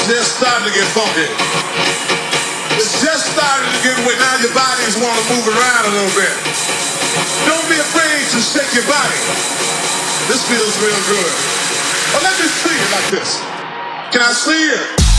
just starting to get funky. It's just starting to get where now your bodies want to move around a little bit. Don't be afraid to shake your body. This feels real good. Well, let me see it like this. Can I see it?